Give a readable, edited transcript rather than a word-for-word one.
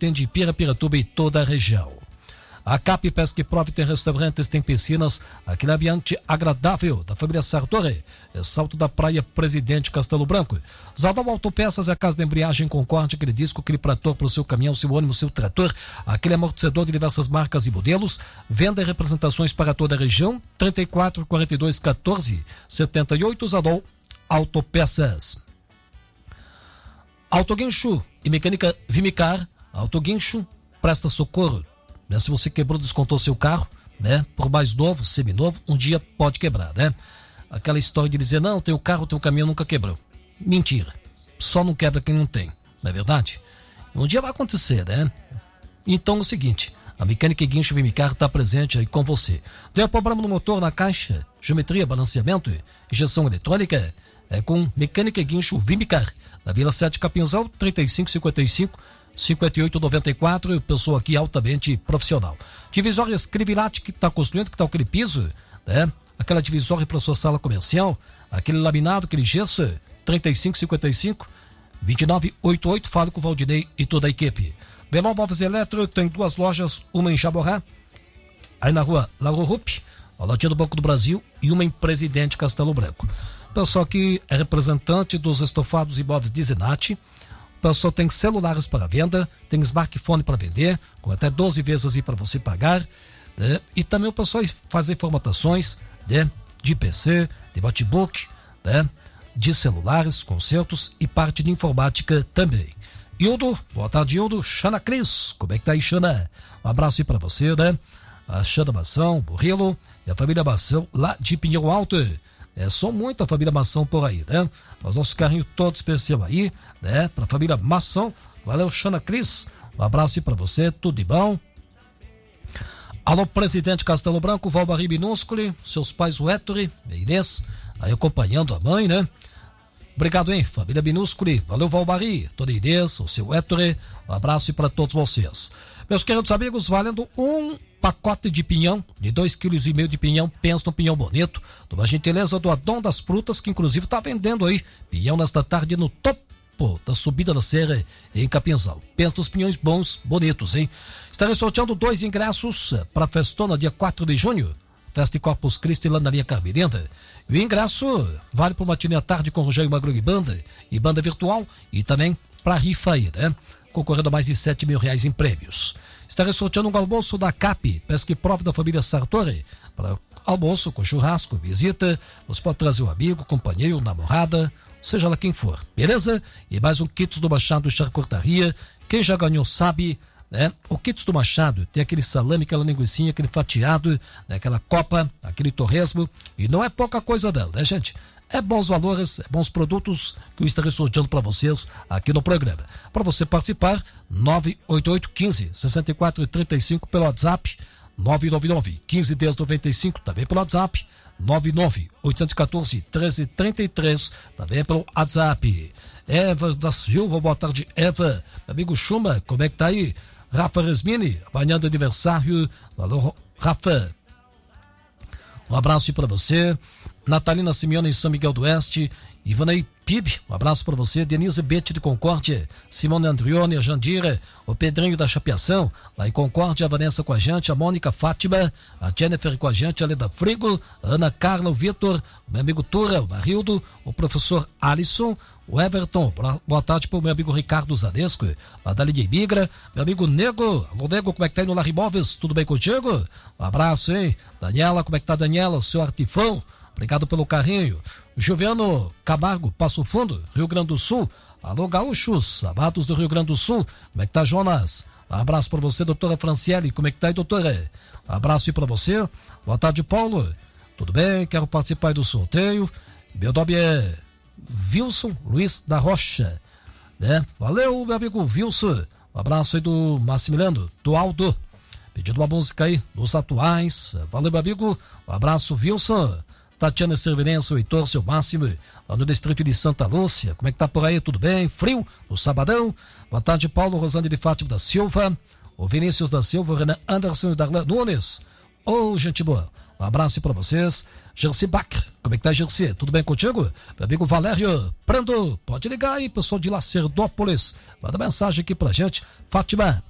atende Pirapiratuba e toda a região. A CAP Pesca e Prove tem restaurantes, tem piscinas, aquele ambiente agradável da família Sartori. É Salto da Praia, Presidente Castelo Branco. Zaldão Autopeças é a casa de embreagem Concorde, aquele disco, aquele trator para o seu caminhão, seu ônibus, seu trator, aquele amortecedor de diversas marcas e modelos. Venda e representações para toda a região. 34 42 14 78. Zaldão Autopeças. Autoguincho e Mecânica Vimicar. Autoguincho presta socorro. Se você quebrou, descontou seu carro, né? Por mais novo, seminovo, um dia pode quebrar, né? Aquela história de dizer, não, tem o carro, tem o caminhão, nunca quebrou. Mentira. Só não quebra quem não tem, não é verdade? Um dia vai acontecer, né? Então é o seguinte, a Mecânica Guincho Vimicar está presente aí com você. Deu problema no motor, na caixa, geometria, balanceamento, injeção eletrônica, é com Mecânica Guincho Vimicar. Na Vila 7 Capinzal, 3555 5894, pessoa aqui altamente profissional. Divisórias Crivilate, que está construindo, que está aquele piso, né? Aquela divisória para sua sala comercial, aquele laminado, aquele gesso, 3555 2988, fale com o Valdinei e toda a equipe. Belão Móveis Eletro tem duas lojas, uma em Jaborá, aí na rua Lauro Rupp, ao lado do Banco do Brasil, e uma em Presidente Castelo Branco. Pessoal que é representante dos estofados e móveis de Zenate. O pessoal tem celulares para venda, tem smartphone para vender, com até 12 vezes aí para você pagar, né? E também o pessoal faz informações, né? De PC, de notebook, né? De celulares, concertos e parte de informática também. Hildo, boa tarde, Hildo. Xana Cris, como é que tá aí, Xana? Um abraço aí para você, né? A Xana Mação, Burrilo e a família Mação lá de Pinheiro Alto. Só muita família Mação por aí, né? Mas nosso carrinho todo especial aí, né? Pra família Mação. Valeu, Xana Cris. Um abraço aí pra você, tudo de bom. Alô, Presidente Castelo Branco, Valbari Minúsculi, seus pais, o Héctor e a Inês, aí acompanhando a mãe, né? Obrigado, hein, família Minúsculi. Valeu, Valbari, toda a Inês, o seu Héctor. Um abraço aí pra todos vocês. Meus queridos amigos, valendo um pacote de pinhão, de 2,5 kg de pinhão, pensa no pinhão bonito, de uma gentileza do Adão das Frutas, que inclusive está vendendo aí pinhão nesta tarde no topo da subida da serra em Capinzal. Pensa nos pinhões bons, bonitos, hein? Estarei sorteando 2 ingressos para a festona dia 4 de junho, festa de Corpus Christi lá na linha Carmelenda. E o ingresso vale para o matinê à tarde com Rogério Magro e banda virtual, e também para a rifa aí, né? Concorrendo a mais de R$7 mil em prêmios. Estarei sorteando um almoço da CAP, Pesca e Prove da família Sartori. Para almoço com churrasco, visita, você pode trazer um amigo, companheiro, namorada, seja lá quem for, beleza? E mais um kits do Machado Charcutaria. Quem já ganhou sabe, né? O kits do Machado tem aquele salame, aquela linguicinha, aquele fatiado, né? Aquela copa, aquele torresmo, e não é pouca coisa dela, né, gente? É bons valores, é bons produtos que eu estarei sorteando para vocês aqui no programa. Para você participar, 988-15-6435 pelo WhatsApp, 999-15-1095 também pelo WhatsApp, 99-814-1333 também pelo WhatsApp. Eva da Silva, boa tarde, Eva. Meu amigo Chuma, como é que tá aí? Rafa Resmini, amanhã de aniversário. Valeu, Rafa. Um abraço para você. Natalina Simeone em São Miguel do Oeste, Ivanei Pib, um abraço para você, Denise Bete de Concórdia, Simone Andrione, a Jandira, o Pedrinho da Chapeação, lá em Concórdia, a Vanessa com a gente, a Mônica Fátima, a Jennifer com a gente, a Leda Frigo, a Ana Carla, o Vitor, o meu amigo Tura, o Marildo, o professor Alisson, o Everton, boa tarde para o meu amigo Ricardo Zadesco, a Dali de Migra, meu amigo Nego, alô Nego, como é que tá aí no Lar Imóveis, tudo bem contigo? Um abraço, hein? Daniela, como é que tá Daniela, o seu Artifão? Obrigado pelo carinho. Juliano Camargo, Passo Fundo, Rio Grande do Sul. Alô, gaúchos, amados do Rio Grande do Sul. Como é que tá, Jonas? Um abraço para você, doutora Franciele. Como é que tá aí, doutora? Um abraço aí para você. Boa tarde, Paulo. Tudo bem? Quero participar aí do sorteio. Meu nome é Wilson Luiz da Rocha, né? Valeu, meu amigo Wilson. Um abraço aí do Massimiliano, do Aldo. Pedindo uma música aí dos atuais. Valeu, meu amigo. Um abraço, Wilson. Tatiana Cerverense, o Heitor, seu Máximo, lá no distrito de Santa Lúcia. Como é que tá por aí? Tudo bem? Frio? No sabadão? Boa tarde, Paulo Rosane de Fátima da Silva, o Vinícius da Silva, o Renan Anderson e o Darlan Nunes. Ô, gente boa. Um abraço para vocês. Gersi Bach, como é que tá, Gersi? Tudo bem contigo? Meu amigo Valério Prando, pode ligar aí, pessoal de Lacerdópolis. Manda mensagem aqui pra gente. Fátima,